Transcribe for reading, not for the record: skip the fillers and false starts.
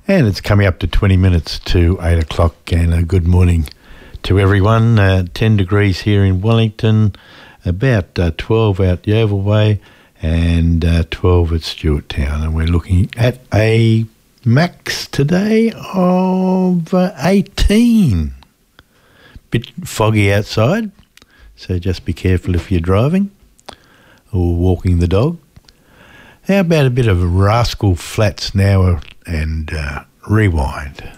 And it's coming up to 20 minutes to 8 o'clock, and a good morning to everyone. 10 degrees here in Wellington, about 12 out Yeovil Way, and 12 at Stewarttown. And we're looking at a max today of 18. Bit foggy outside, so just be careful if you're driving or walking the dog. How about a bit of Rascal Flatts now and Rewind?